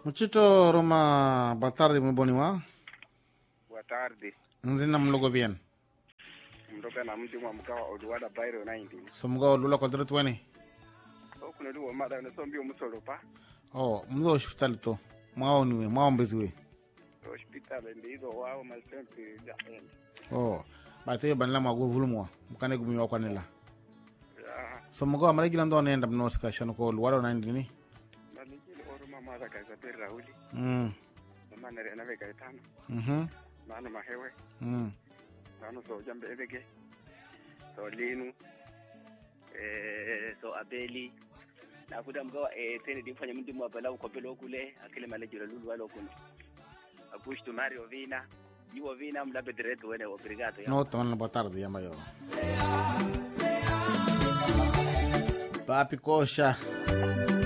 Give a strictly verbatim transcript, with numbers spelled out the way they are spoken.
Muchito Roma, boa tarde, muy boniwa. Boa tarde. Nzina mlogo bien. Mdoka na mti mwa mkawa Oduwada Bairo ninety. So mga lula kodro twenty. O kuna duwa mada na sombi umusolo pa. Oh, mdo hospital to. Mwa niwe, mwa mbetwe. Hospital ndizo wao maltempi ja end. Oh, ba te ban la mago vulumwa. Mukane gumi wa kwanela. Ya. So mga amara gila ndo anaenda mnoska shano ko Oduwada ninety ni. Malijili oru mama za kaisa peri Rahuli. Mm. Mama nare na veka etano. Mhm. Mano mahewe. Mm. Mano so jambe evege. So linu. Eh so abeli. Na kuda mgawa eh tene dimfanya mndi mwa bala ukopelo kule akile malejira lulu walo kuno. Apush to Mario Vina. Io Vina mlabe diretto wene obrigado ya. No, tamana boa tarde yama yo. Papi Coxa.